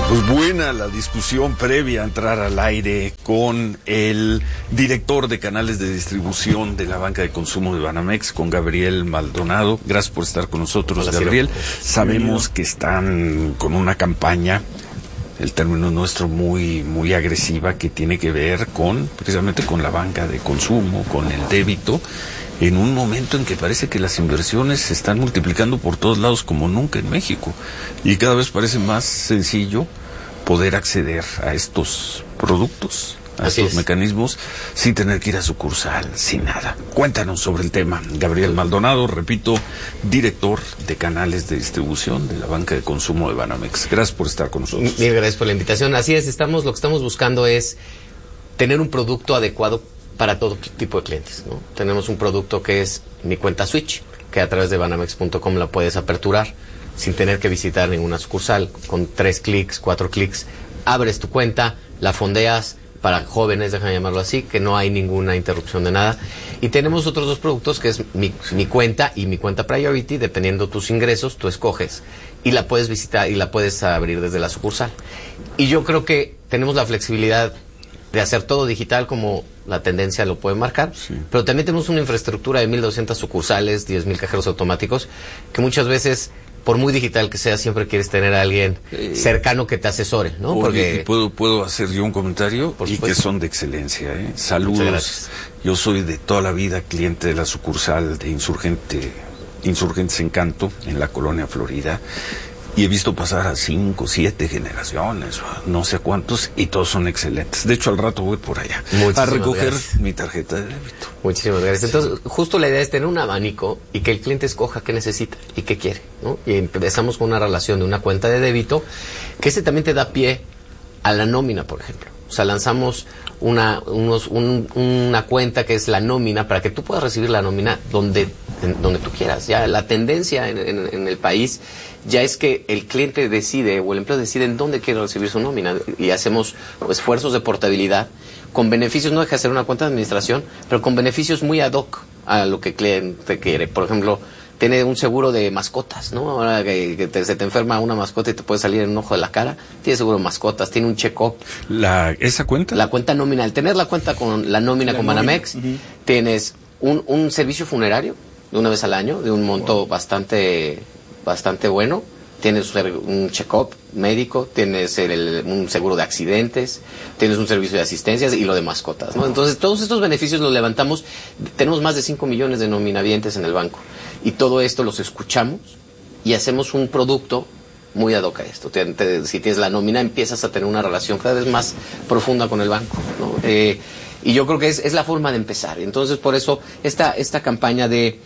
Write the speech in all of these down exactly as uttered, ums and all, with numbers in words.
Pues buena la discusión previa a entrar al aire con el director de canales de distribución de la banca de consumo de Banamex, con Gabriel Maldonado. Gracias por estar con nosotros, Hola, Gabriel. Sabemos que están con una campaña, el término nuestro, muy, muy agresiva, que tiene que ver con, precisamente con la banca de consumo, con el débito, en un momento en que parece que las inversiones se están multiplicando por todos lados como nunca en México, y cada vez parece más sencillo poder acceder a estos productos, a Así estos es. mecanismos, sin tener que ir a sucursal, sin nada. Cuéntanos sobre el tema, Gabriel Maldonado, repito, director de canales de distribución de la banca de consumo de Banamex. Gracias por estar con nosotros. Mil gracias por la invitación. Así es, estamos, lo que estamos buscando es tener un producto adecuado para todo tipo de clientes, ¿no? Tenemos un producto que es mi cuenta Switch, que a través de banamex punto com la puedes aperturar sin tener que visitar ninguna sucursal. Con tres clics, cuatro clics, abres tu cuenta, la fondeas para jóvenes, déjame llamarlo así, que no hay ninguna interrupción de nada. Y tenemos otros dos productos, que es mi, mi cuenta y mi cuenta Priority. Dependiendo tus ingresos, tú escoges y la puedes visitar y la puedes abrir desde la sucursal. Y yo creo que tenemos la flexibilidad de hacer todo digital, como la tendencia lo puede marcar, sí. Pero también tenemos una infraestructura de mil doscientas sucursales, diez mil cajeros automáticos, que muchas veces, por muy digital que sea, siempre quieres tener a alguien eh, cercano que te asesore, ¿no? Oye, Porque ¿puedo, puedo hacer yo un comentario? Por y supuesto. Que son de excelencia, ¿eh? Saludos. Yo soy de toda la vida cliente de la sucursal de Insurgente, Insurgentes Encanto, en la colonia Florida. Y he visto pasar a cinco, siete generaciones, no sé cuántos, y todos son excelentes. De hecho, al rato voy por allá Muchísimas a recoger gracias. mi tarjeta de débito. Muchísimas gracias. Entonces, justo la idea es tener un abanico y que el cliente escoja qué necesita y qué quiere, ¿no? Y empezamos con una relación de una cuenta de débito, que ese también te da pie a la nómina, por ejemplo. O sea, lanzamos una, unos, un, una cuenta que es la nómina, para que tú puedas recibir la nómina donde, en, donde tú quieras. Ya la tendencia en, en, en el país ya es que el cliente decide, o el empleado decide en dónde quiere recibir su nómina, y hacemos esfuerzos de portabilidad con beneficios. No deja de ser una cuenta de administración, pero con beneficios muy ad hoc a lo que el cliente quiere. Por ejemplo, tiene un seguro de mascotas, ¿no? Ahora que, que te, se te enferma una mascota y te puede salir en un ojo de la cara, tiene seguro de mascotas, tiene un check-up. La, ¿Esa cuenta? La cuenta nómina. Al tener la cuenta con la nómina la con nómina. Banamex, uh-huh. Tienes un, un servicio funerario de una vez al año, de un monto wow. bastante, bastante bueno. Tienes un check-up médico, tienes el, el, un seguro de accidentes, tienes un servicio de asistencias y lo de mascotas, ¿no? Entonces, todos estos beneficios los levantamos. Tenemos más de cinco millones de nominavientes en el banco. Y todo esto los escuchamos y hacemos un producto muy ad hoc a esto. Te, te, si tienes la nómina, empiezas a tener una relación cada vez más profunda con el banco, ¿no? Eh, y yo creo que es, es la forma de empezar. Entonces, por eso, esta, esta campaña de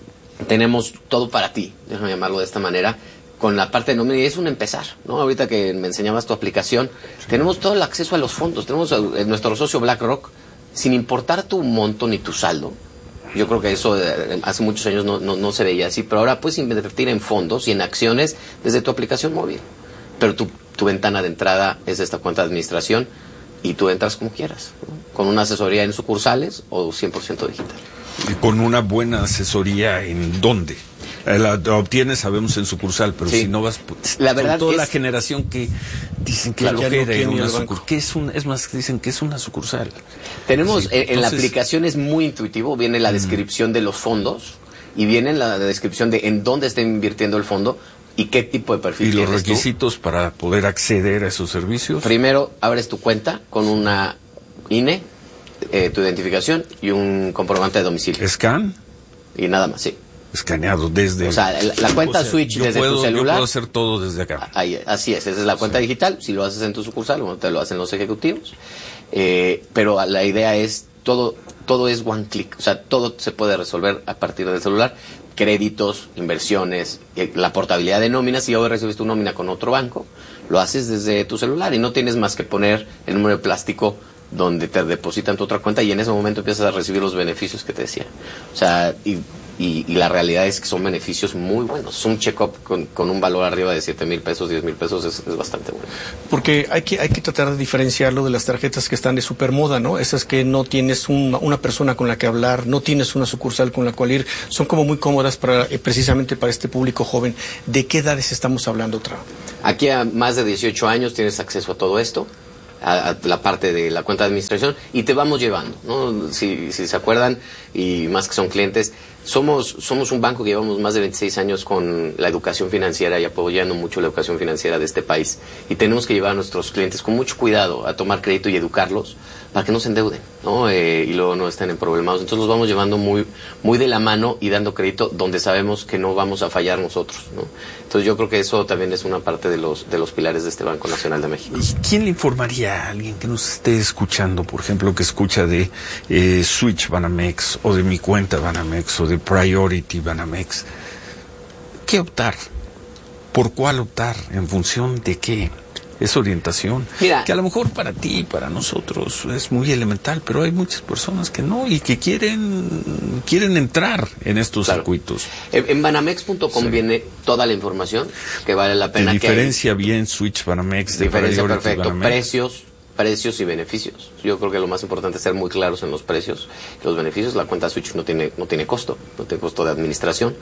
tenemos todo para ti, déjame llamarlo de esta manera, con la parte de nómina, y es un empezar, ¿no? Ahorita que me enseñabas tu aplicación, sí. Tenemos todo el acceso a los fondos. Tenemos a, a nuestro socio BlackRock, sin importar tu monto ni tu saldo. Yo creo que eso eh, hace muchos años no, no, no se veía así, pero ahora puedes invertir en fondos y en acciones desde tu aplicación móvil. Pero tu, tu ventana de entrada es esta cuenta de administración y tú entras como quieras, ¿no? Con una asesoría en sucursales o cien por ciento digital. ¿Y con una buena asesoría en dónde? La, la obtienes, sabemos, en sucursal, pero sí. Si no vas, pues, la verdad toda es, la generación que dicen que claro, flojera en una sucursal. ¿Qué es un, es más, dicen que es una sucursal. Tenemos, sí, en, entonces, en la aplicación es muy intuitivo, viene la descripción mm. de los fondos y viene la, la descripción de en dónde está invirtiendo el fondo y qué tipo de perfil ¿Y tienes los requisitos tú? Para poder acceder a esos servicios? Primero, abres tu cuenta con una I N E, eh, tu identificación y un comprobante de domicilio. ¿Scan? Y nada más, sí. Escaneado desde... O sea, la, la cuenta o sea, Switch desde puedo, tu celular. Yo puedo hacer todo desde acá. Ahí, así es, esa es la cuenta sí. digital. Si lo haces en tu sucursal, bueno, te lo hacen los ejecutivos. Eh, pero la idea es, todo todo es one click. O sea, todo se puede resolver a partir del celular. Créditos, inversiones, la portabilidad de nóminas. Si hoy recibes tu nómina con otro banco, lo haces desde tu celular y no tienes más que poner el número de plástico donde te depositan tu otra cuenta y en ese momento empiezas a recibir los beneficios que te decía. O sea, y... Y, y la realidad es que son beneficios muy buenos. Un check-up con, con un valor arriba de siete mil pesos, diez mil pesos es, es bastante bueno. Porque hay que hay que tratar de diferenciarlo de las tarjetas que están de supermoda, ¿no? Esas que no tienes un, una persona con la que hablar, no tienes una sucursal con la cual ir. Son como muy cómodas para eh, precisamente para este público joven. ¿De qué edades estamos hablando, otra? Aquí a más de dieciocho años tienes acceso a todo esto, a, a la parte de la cuenta de administración, y te vamos llevando, ¿no? Si, si se acuerdan, y más que son clientes, somos, somos un banco que llevamos más de veintiséis años con la educación financiera y apoyando mucho la educación financiera de este país. Y tenemos que llevar a nuestros clientes con mucho cuidado a tomar crédito y educarlos para que no se endeuden, ¿no? Eh, y luego no estén en problemas. Entonces los vamos llevando muy, muy de la mano y dando crédito donde sabemos que no vamos a fallar nosotros, ¿no? Entonces yo creo que eso también es una parte de los, de los pilares de este Banco Nacional de México. ¿Y quién le informaría a alguien que nos esté escuchando, por ejemplo, que escucha de eh, Switch Banamex, o de Mi Cuenta Banamex, o de Priority Banamex? ¿Qué optar? ¿Por cuál optar? ¿En función de qué? Es orientación. Mira, que a lo mejor para ti, para nosotros, es muy elemental, pero hay muchas personas que no y que quieren quieren entrar en estos claro. circuitos. En, en banamex punto com sí. viene toda la información que vale la pena. Te diferencia que hay, bien Switch Banamex de diferencia Priority perfecto. Banamex. Precios, precios y beneficios. Yo creo que lo más importante es ser muy claros en los precios y los beneficios. La cuenta Switch no tiene no tiene costo, no tiene costo de administración,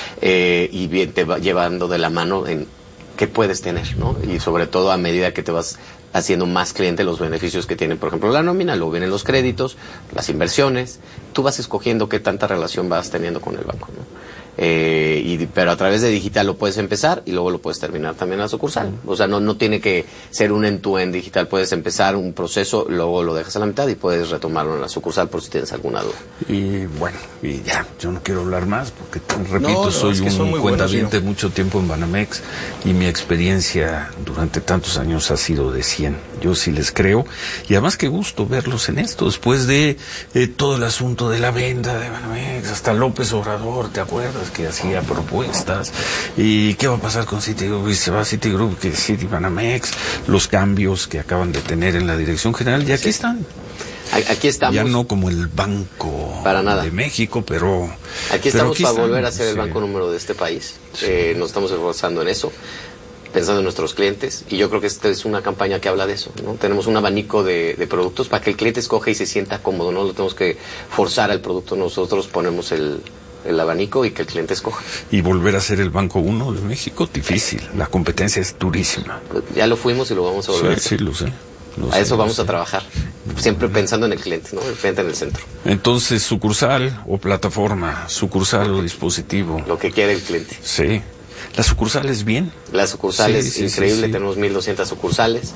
eh, y bien te va llevando de la mano en qué puedes tener, ¿no? Y sobre todo a medida que te vas haciendo más cliente, los beneficios que tienen, por ejemplo, la nómina, luego vienen los créditos, las inversiones, tú vas escogiendo qué tanta relación vas teniendo con el banco, ¿no? Eh, y, pero a través de digital lo puedes empezar y luego lo puedes terminar también en la sucursal. O sea, no, no tiene que ser un end-to-end digital. Puedes empezar un proceso, luego lo dejas a la mitad y puedes retomarlo en la sucursal por si tienes alguna duda. Y bueno, y ya, yo no quiero hablar más porque, repito, no, no, soy es que un cuentaviente de mucho tiempo en Banamex y mi experiencia durante tantos años ha sido de cien. Yo sí les creo y además qué gusto verlos en esto después de eh, todo el asunto de la venta de Banamex, hasta López Obrador, ¿te acuerdas? Que hacía propuestas, y qué va a pasar con Citigroup, y se va a Citigroup, que Citi Banamex, los cambios que acaban de tener en la dirección general, y aquí sí. están. Aquí estamos. Ya no como el Banco para nada. de México, pero... Aquí estamos pero aquí para están, volver a ser sí. el banco número de este país. Sí. Eh, nos estamos esforzando en eso, pensando en nuestros clientes, y yo creo que esta es una campaña que habla de eso, ¿no? Tenemos un abanico de, de productos para que el cliente escoja y se sienta cómodo, no lo tenemos que forzar al producto, nosotros ponemos el... el abanico y que el cliente escoja. Y volver a ser el Banco uno de México, difícil. La competencia es durísima. Ya lo fuimos y lo vamos a volver. Sí, sí, lo sé. Lo a sé, eso vamos sé. a trabajar. Siempre pensando en el cliente, ¿no? El cliente en el centro. Entonces, sucursal o plataforma, sucursal o dispositivo. Lo que quiere el cliente. Sí. ¿La sucursal es bien? La sucursal sí, es sí, increíble. Sí, sí. Tenemos mil doscientas sucursales.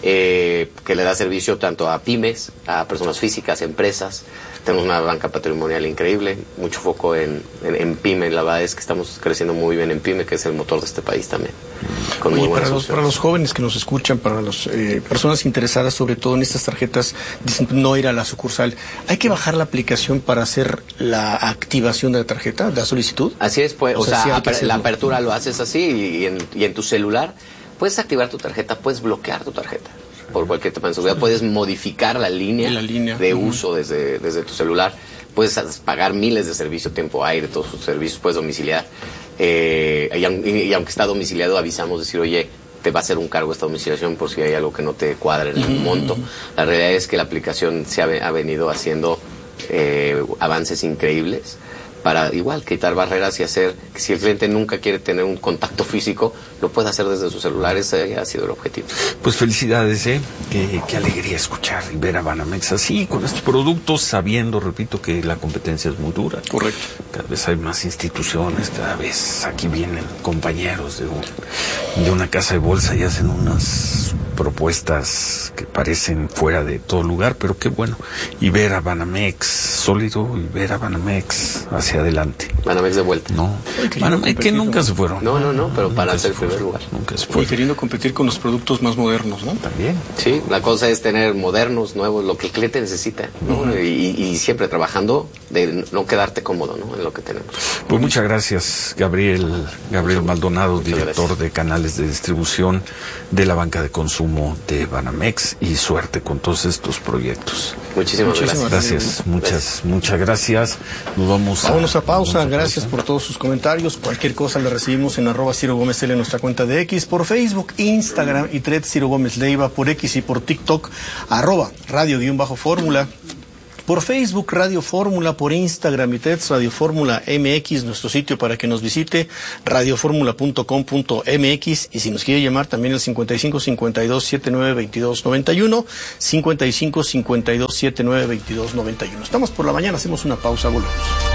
Eh, que le da servicio tanto a pymes, a personas físicas, empresas. Tenemos una banca patrimonial increíble, mucho foco en, en, en pyme. La verdad es que estamos creciendo muy bien en pyme, que es el motor de este país también. Con Oye, muy para, los, soluciones. para los jóvenes que nos escuchan, para las eh, personas interesadas sobre todo en estas tarjetas, dicen no ir a la sucursal, ¿hay que bajar la aplicación para hacer la activación de la tarjeta, de la solicitud? Así es, pues, o, o sea, sea sí aper, la apertura lo haces así y, y, en, y en tu celular puedes activar tu tarjeta, puedes bloquear tu tarjeta por cualquier tema de seguridad, puedes modificar la línea, la línea. de uh-huh. uso desde, desde tu celular, puedes pagar miles de servicios, tiempo aire, todos sus servicios, puedes domiciliar, eh, y, y, y aunque está domiciliado avisamos, decir, oye, te va a hacer un cargo esta domiciliación por si hay algo que no te cuadra en el uh-huh. monto. La realidad es que la aplicación se ha, ha venido haciendo eh, avances increíbles para igual quitar barreras y hacer que si el cliente nunca quiere tener un contacto físico, lo puede hacer desde sus celulares. Ese ha sido el objetivo. Pues felicidades, ¿eh? Qué, qué alegría escuchar y ver a Banamex así, con estos productos, sabiendo, repito, que la competencia es muy dura. Correcto. Cada vez hay más instituciones, cada vez aquí vienen compañeros de, un, de una casa de bolsa y hacen unas propuestas que parecen fuera de todo lugar, pero qué bueno. Y ver a Banamex sólido y ver a Banamex hacia adelante. Banamex de vuelta. No, Banamex que nunca se fueron. No, no, no, pero para ser el primer lugar. Nunca se fueron. Y queriendo competir con los productos más modernos, ¿no? También. Sí, la cosa es tener modernos, nuevos, lo que el cliente necesita, ¿no? Uh-huh. y, y siempre trabajando de no quedarte cómodo, ¿no? En lo que tenemos. Pues muchas gracias, Gabriel, Gabriel Maldonado, muchas director gracias. de canales de distribución de la banca de consumo de Banamex, y suerte con todos estos proyectos. Muchísimas, Muchísimas gracias. gracias. Muchas, gracias. muchas gracias. Nos vamos a... Vámonos a pausa. Vamos a gracias pausa. por todos sus comentarios. Cualquier cosa le recibimos en arroba Ciro Gómez L en nuestra cuenta de X, por Facebook, Instagram y Thread Ciro Gómez Leiva, por X y por TikTok, arroba radio guión bajo fórmula. por Facebook Radio Fórmula, por Instagram y T E D Radio Fórmula M X, nuestro sitio para que nos visite, radio fórmula punto com punto m x, y si nos quiere llamar también el cincuenta y cinco cincuenta y dos setenta y nueve veintidós noventa y uno, cincuenta y cinco cincuenta y dos setenta y nueve veintidós noventa y uno. Estamos por la mañana, hacemos una pausa, volvemos.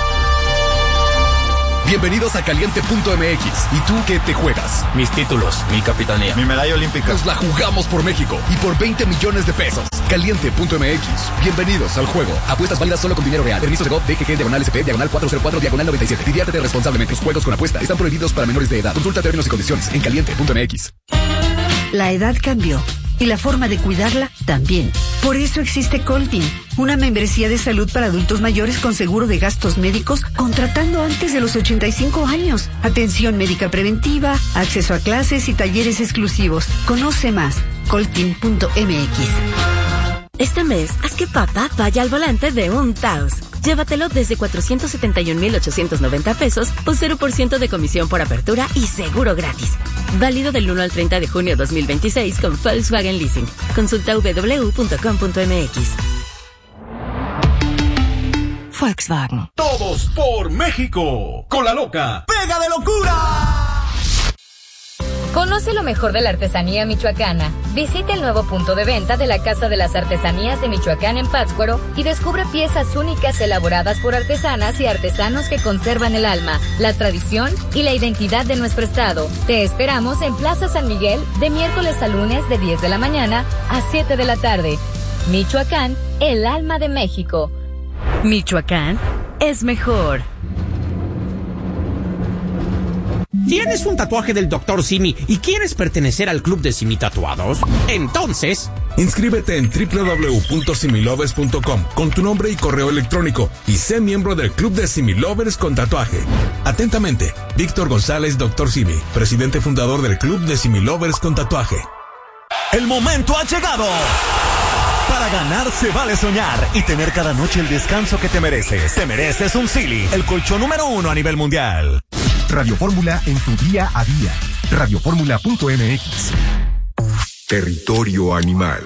Bienvenidos a Caliente punto m x. ¿Y tú qué te juegas? Mis títulos, mi capitanía, mi medalla olímpica. Nos la jugamos por México y por veinte millones de pesos. Caliente punto m x. Bienvenidos al juego. Apuestas válidas solo con dinero real. Permiso de G O V, D G G, diagonal S P, diagonal cuatrocientos cuatro, diagonal noventa y siete. Diviértete responsablemente. Los juegos con apuesta están prohibidos para menores de edad. Consulta términos y condiciones en Caliente punto m x. La edad cambió y la forma de cuidarla también. Por eso existe Coltin, una membresía de salud para adultos mayores con seguro de gastos médicos contratando antes de los ochenta y cinco años. Atención médica preventiva, acceso a clases y talleres exclusivos. Conoce más. Coltin punto m x. Este mes, haz que papá vaya al volante de un Taos. Llévatelo desde cuatrocientos setenta y un mil ochocientos noventa pesos o cero por ciento de comisión por apertura y seguro gratis. Válido del uno al treinta de junio dos mil veintiséis con Volkswagen Leasing. Consulta w w w punto com punto m x. Volkswagen. Todos por México. Con la loca. ¡Pega de locura! Conoce lo mejor de la artesanía michoacana. Visita el nuevo punto de venta de la Casa de las Artesanías de Michoacán en Pátzcuaro y descubre piezas únicas elaboradas por artesanas y artesanos que conservan el alma, la tradición y la identidad de nuestro estado. Te esperamos en Plaza San Miguel de miércoles a lunes de diez de la mañana a siete de la tarde. Michoacán, el alma de México. Michoacán es mejor. ¿Tienes un tatuaje del doctor Simi y quieres pertenecer al club de Simi Tatuados? Entonces, inscríbete en w w w punto similovers punto com con tu nombre y correo electrónico y sé miembro del club de Similovers con tatuaje. Atentamente, Víctor González, doctor Simi, presidente fundador del club de Similovers con tatuaje. El momento ha llegado. Para ganar se vale soñar y tener cada noche el descanso que te mereces. Te mereces un Silly, el colchón número uno a nivel mundial. Radio Fórmula en tu día a día. radio fórmula punto m x. Territorio animal.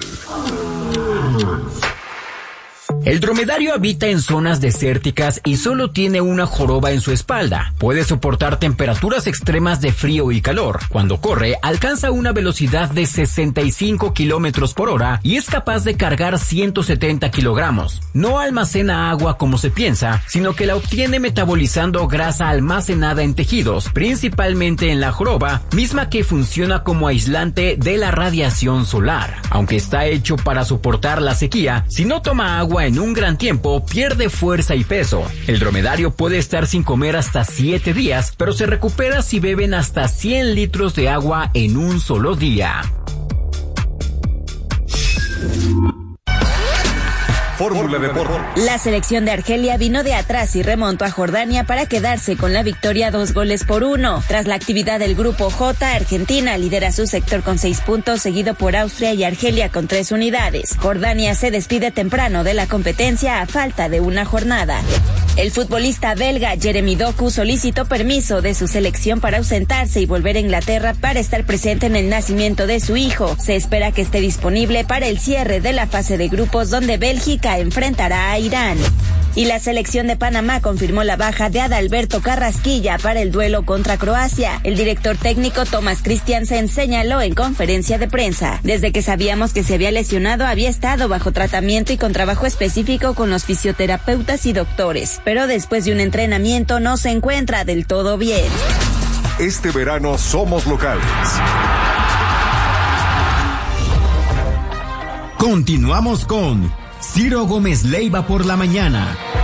El dromedario habita en zonas desérticas y solo tiene una joroba en su espalda. Puede soportar temperaturas extremas de frío y calor. Cuando corre, alcanza una velocidad de sesenta y cinco kilómetros por hora y es capaz de cargar ciento setenta kilogramos. No almacena agua como se piensa, sino que la obtiene metabolizando grasa almacenada en tejidos, principalmente en la joroba, misma que funciona como aislante de la radiación solar. Aunque está hecho para soportar la sequía, si no toma agua en un gran tiempo, pierde fuerza y peso. El dromedario puede estar sin comer hasta siete días, pero se recupera si beben hasta cien litros de agua en un solo día. Fórmula Deportes. La selección de Argelia vino de atrás y remontó a Jordania para quedarse con la victoria dos goles por uno. Tras la actividad del grupo J, Argentina lidera su sector con seis puntos, seguido por Austria y Argelia con tres unidades. Jordania se despide temprano de la competencia a falta de una jornada. El futbolista belga Jeremy Doku solicitó permiso de su selección para ausentarse y volver a Inglaterra para estar presente en el nacimiento de su hijo. Se espera que esté disponible para el cierre de la fase de grupos donde Bélgica enfrentará a Irán. Y la selección de Panamá confirmó la baja de Adalberto Carrasquilla para el duelo contra Croacia. El director técnico Thomas Christiansen señaló en conferencia de prensa: desde que sabíamos que se había lesionado había estado bajo tratamiento y con trabajo específico con los fisioterapeutas y doctores, pero después de un entrenamiento no se encuentra del todo bien. Este verano somos locales. Continuamos con Ciro Gómez Leiva por la mañana.